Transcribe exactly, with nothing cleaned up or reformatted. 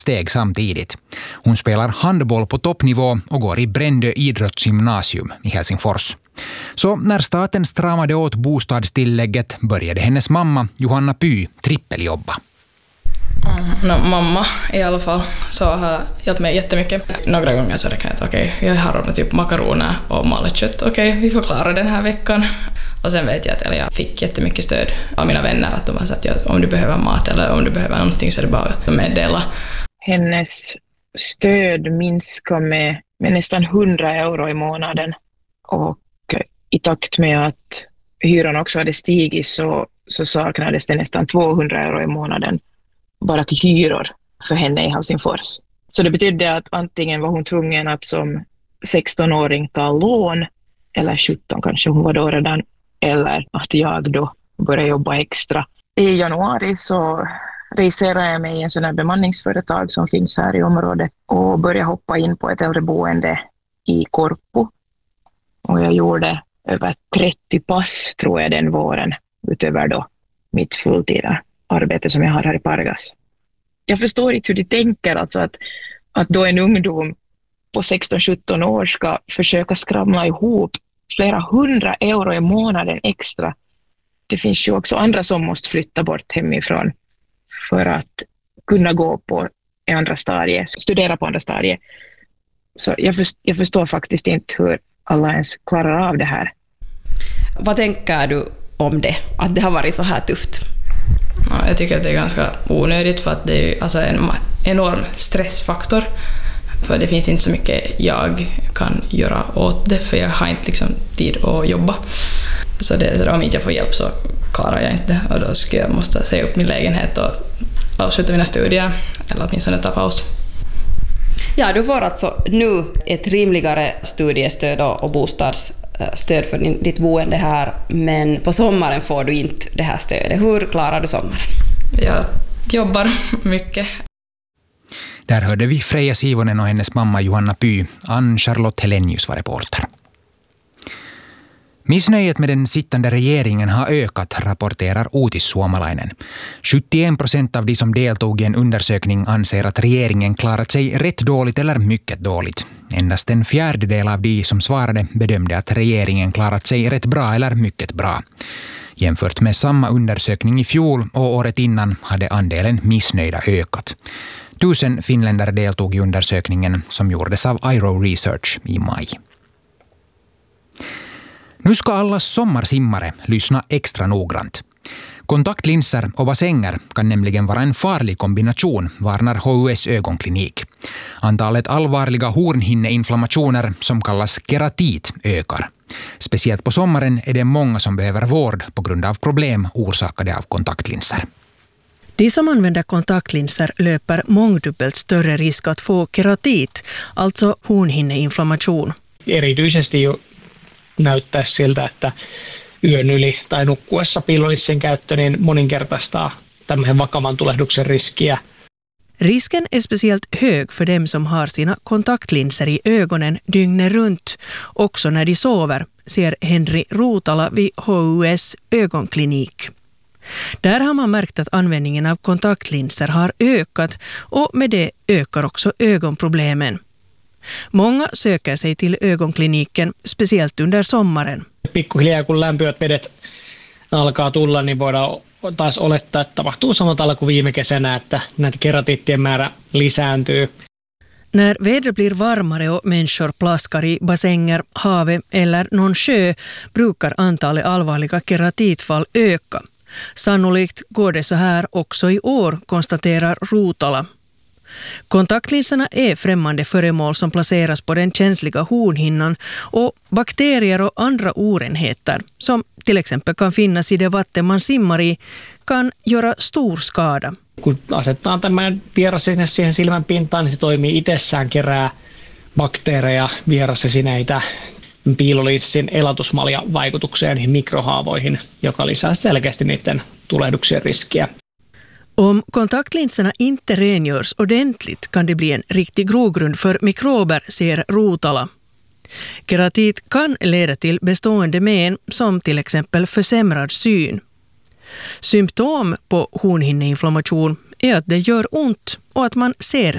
steg samtidigt. Hon spelar handboll på toppnivå och går i Brändö idrottsgymnasium i Helsingfors. Så när staten stramade åt bostadstillägget började hennes mamma Johanna Py trippeljobba. No, mamma i alla fall så har hjälpt mig jättemycket. Några gånger så räknar jag att okej, okay, jag har ordnat typ makaroner och malet kött. Okej, okay, vi får klara den här veckan. Och sen vet jag att eller jag fick jättemycket stöd av mina vänner att de har sagt att om du behöver mat eller om du behöver någonting så är det bara att meddela. Hennes stöd minskar med, med nästan hundra euro i månaden och i takt med att hyran också hade stigit så, så saknades det nästan tvåhundra euro i månaden bara till hyror för henne i Helsingfors. Så det betydde att antingen var hon tvungen att som sextonåring ta lån, eller sjutton kanske hon var då redan, eller att jag då började jobba extra. I januari så registrerade jag mig i en sån här bemanningsföretag som finns här i området och började hoppa in på ett äldreboende i Korpo. Och jag gjorde över trettio pass tror jag den våren utöver då mitt fulltida arbete som jag har här i Pargas. Jag förstår inte hur de tänker alltså att, att då en ungdom på sexton sjutton år ska försöka skramla ihop flera hundra euro i månaden extra. Det finns ju också andra som måste flytta bort hemifrån för att kunna gå på andra stadier, studera på andra stadier. Så jag, först, jag förstår faktiskt inte hur alla ens klarar av det här. Vad tänker du om det, att det har varit så här tufft? Ja, jag tycker att det är ganska onödigt för att det är alltså en enorm stressfaktor. För det finns inte så mycket jag kan göra åt det för jag har inte liksom tid att jobba. Så, det, så om inte jag får hjälp så klarar jag inte och då skulle jag måste säga upp min lägenhet och avsluta mina studier eller åtminstone ta paus. Ja, du får alltså nu ett rimligare studiestöd och bostadsstöd för ditt boende här, men på sommaren får du inte det här stödet. Hur klarar du sommaren? Jag jobbar mycket. Där hörde vi Freja Sivonen och hennes mamma Johanna Py. Ann-Charlotte Helenius var reporter. Missnöjet med den sittande regeringen har ökat, rapporterar Uutis Suomalainen. sjuttioen procent av de som deltog i en undersökning anser att regeringen klarat sig rätt dåligt eller mycket dåligt. Endast en fjärdedel av de som svarade bedömde att regeringen klarat sig rätt bra eller mycket bra. Jämfört med samma undersökning i fjol och året innan hade andelen missnöjda ökat. Tusen finländare deltog i undersökningen som gjordes av I R O Research i maj. Nu ska alla sommarsimmare lyssna extra noggrant. Kontaktlinser och bassänger kan nämligen vara en farlig kombination, varnar H U S ögonklinik. Antalet allvarliga hornhinneinflammationer som kallas keratit ökar. Speciellt på sommaren är det många som behöver vård på grund av problem orsakade av kontaktlinser. De som använder kontaktlinser löper mångdubbelt större risk att få keratit, alltså hornhinneinflammation. Erityisesti jo näyttäisi siltä, että yön yli tai nukkuessa piilolinssien käyttö niin moninkertaistaa tämmöisen vakavan tulehduksen riskiä. Risken är speciellt hög för dem som har sina kontaktlinser i ögonen dygnet runt, också när de sover, säger Henri Ruutala vid H U S ögonklinik. Där har man märkt att användningen av kontaktlinser har ökat och med det ökar också ögonproblemen. Många söker sig till ögonkliniken, speciellt under sommaren. Pikkuhiljaa kun lämpöät vedet alkaa tulla, niin voidaan taas olettaa, että tapahtuu samalla tavalla kuin viime kesänä, että näitä keratiittien määrä lisääntyy. När vädret blir varmare och människor plaskar i bassänger, havet eller någon sjö brukar antalet allvarliga keratitfall öka. Sannolikt går det så här också i år, konstaterar Ruutala. Kontaktlinserna är främmande föremål som placeras på den känsliga hornhinnan och bakterier och andra orenheter, som till exempel kan finnas i det vatten man simmar i, kan göra stor skada. Kun asettaa tämän vieras siihen silmän pintaan, niin se toimii itsessään, kerää bakteereja, vierasesineitä piilolinssin elatusmaljan vaikutukseen niihin mikrohaavoihin, joka lisää selkeästi niiden tulehduksien riskiä. Om kontaktlinserna inte rengörs ordentligt kan det bli en riktig grogrund för mikrober, säger Ruutala. Keratit kan leda till bestående men som till exempel försämrad syn. Symptom på hornhinneinflammation är att det gör ont och att man ser